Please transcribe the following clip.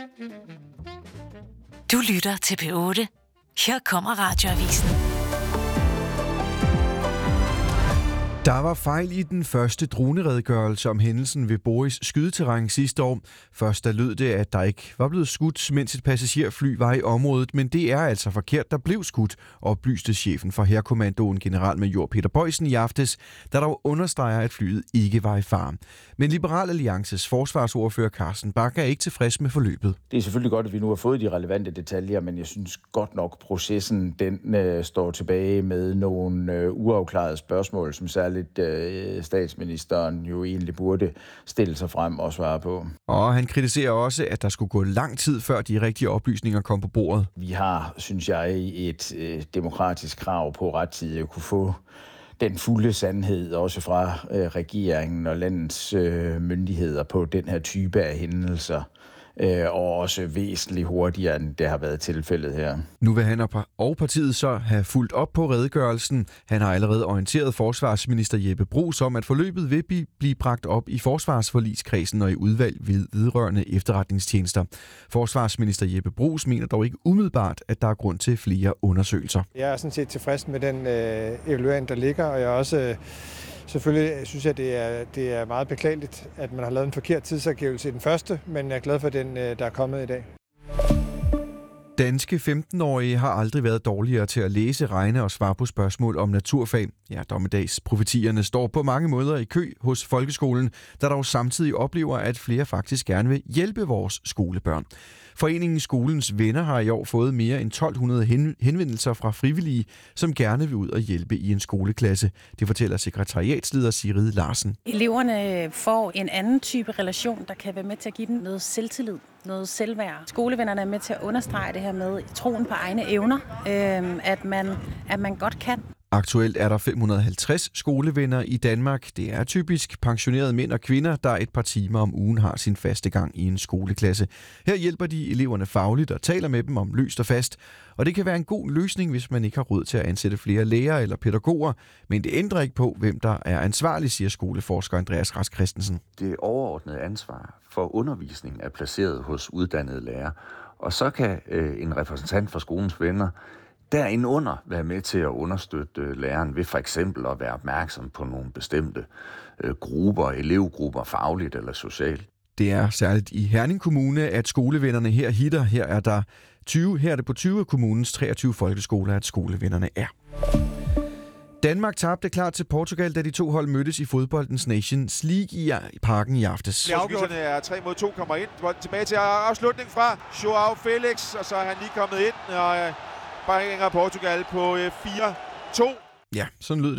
Du lytter til P8. Her kommer Radioavisen. Der var fejl i den første droneredegørelse om hændelsen ved Boris skydeterræn sidste år. Først der lød det, at der ikke var blevet skudt, mens et passagerfly var i området, men det er altså forkert, der blev skudt, oplyste chefen for Hærkommandoen generalmajor Peter Boysen i aftes, der dog understreger, at flyet ikke var i fare. Men Liberal Alliances forsvarsordfører Carsten Bach er ikke tilfreds med forløbet. Det er selvfølgelig godt, at vi nu har fået de relevante detaljer, men jeg synes godt nok, processen den står tilbage med nogle uafklarede spørgsmål, som særligt statsministeren jo egentlig burde stille sig frem og svare på. Og han kritiserer også, at der skulle gå lang tid, før de rigtige oplysninger kom på bordet. Vi har, synes jeg, et demokratisk krav på rettidigt at kunne få den fulde sandhed, også fra regeringen og landets myndigheder på den her type af hændelser, og også væsentligt hurtigere, end det har været tilfældet her. Nu vil han og partiet så have fulgt op på redegørelsen. Han har allerede orienteret forsvarsminister Jeppe Bruus om, at forløbet vil blive bragt op i forsvarsforligskredsen og i udvalg vedrørende efterretningstjenester. Forsvarsminister Jeppe Bruus mener dog ikke umiddelbart, at der er grund til flere undersøgelser. Jeg er sådan set tilfreds med den evaluering, der ligger, og jeg er også selvfølgelig synes jeg, det er meget beklageligt, at man har lavet en forkert tidsangivelse i den første, men jeg er glad for den, der er kommet i dag. Danske 15-årige har aldrig været dårligere til at læse, regne og svare på spørgsmål om naturfag. Ja, dommedagsprofetierne står på mange måder i kø hos folkeskolen, der dog samtidig oplever, at flere faktisk gerne vil hjælpe vores skolebørn. Foreningen Skolens Venner har i år fået mere end 1200 henvendelser fra frivillige, som gerne vil ud og hjælpe i en skoleklasse. Det fortæller sekretariatsleder Sigrid Larsen. Eleverne får en anden type relation, der kan være med til at give dem noget selvtillid, noget selvværd. Skolevennerne er med til at understrege det her med troen på egne evner, at man godt kan. Aktuelt er der 550 skolevenner i Danmark. Det er typisk pensionerede mænd og kvinder, der et par timer om ugen har sin faste gang i en skoleklasse. Her hjælper de eleverne fagligt og taler med dem om løst og fast. Og det kan være en god løsning, hvis man ikke har råd til at ansætte flere lærere eller pædagoger. Men det ændrer ikke på, hvem der er ansvarlig, siger skoleforsker Andreas Rask Christensen. Det overordnede ansvar for undervisning er placeret hos uddannede lærere. Og så kan en repræsentant for skolens venner derinde være med til at understøtte læreren ved for eksempel at være opmærksom på nogle bestemte grupper, elevgrupper, fagligt eller socialt. Det er særligt i Herning Kommune, at skolevennerne her hitter. Her er det på 20 af kommunens 23 folkeskoler, at skolevennerne er. Danmark tabte klart til Portugal, da de to hold mødtes i fodboldens Nations League i parken i aftes. Det afgjørende er 3-2 kommer ind. Bolden tilbage til afslutning fra Joao Felix, og så er han lige kommet ind og bringer Portugal på 4-2. Ja, sådan lød det.